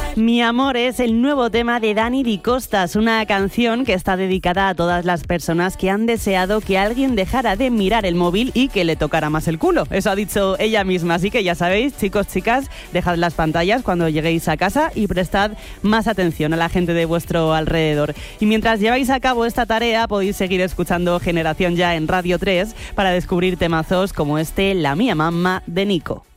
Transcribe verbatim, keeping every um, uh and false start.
Mi amor es el nuevo tema de Dani Di Costas, una canción que está dedicada a todas las personas que han deseado que alguien dejara de mirar el móvil y que le tocara más el culo. Eso ha dicho ella misma, así que ya sabéis, chicos, chicas, dejad las pantallas cuando lleguéis a casa y prestad más atención a la gente de vuestro alrededor. Y mientras lleváis a cabo esta tarea, podéis seguir escuchando Generación Ya en Radio tres para descubrir temazos como este La Mía Mamma de Nico.